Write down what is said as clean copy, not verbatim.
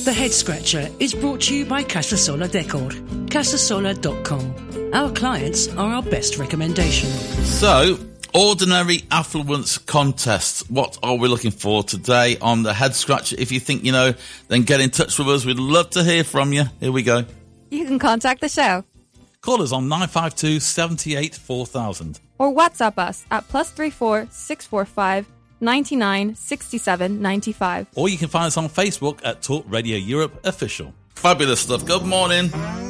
The Head Scratcher is brought to you by Casasola Decor. Casasola.com. Our clients are our best recommendation. So, Ordinary Affluence Contest. What are we looking for today on the Head Scratcher? If you think you know, then get in touch with us. We'd love to hear from you. Here we go. You can contact the show. Call us on 952 78 4000. Or WhatsApp us at +34 645 99 67 95. Or you can find us on Facebook at Talk Radio Europe Official. Fabulous stuff. Good morning.